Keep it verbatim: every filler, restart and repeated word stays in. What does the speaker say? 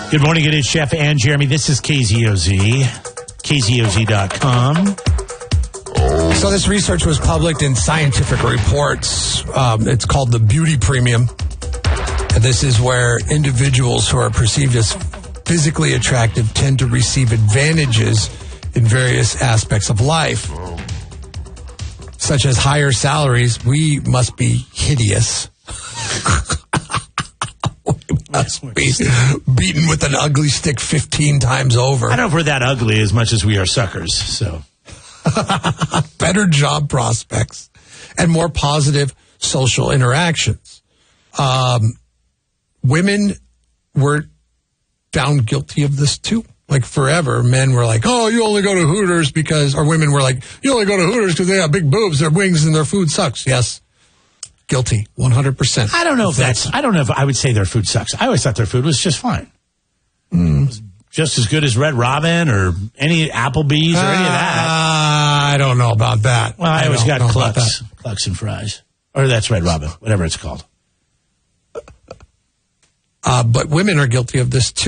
Good morning, it is Chef and Jeremy. This is K Z O Z, K Z O Z dot com. So this research was published in Scientific Reports. Um, it's called the Beauty Premium. And this is where individuals who are perceived as physically attractive tend to receive advantages in various aspects of life, such as higher salaries. We must be hideous. Must be beaten with an ugly stick fifteen times over. I don't know if we're that ugly as much as we are suckers, so. Better job prospects and more positive social interactions. Um, women were found guilty of this too. Like forever, men were like, oh, you only go to Hooters because, or women were like, you only go to Hooters because they have big boobs, their wings, and their food sucks. Yes. Guilty, one hundred percent. I don't know if that's, I don't know if I would say their food sucks. I always thought their food was just fine. Mm. It was just as good as Red Robin or any Applebee's or uh, any of that. I don't know about that. Well, I, I always got Clucks, Clucks and fries. Or that's Red Robin, whatever it's called. Uh, but women are guilty of this too.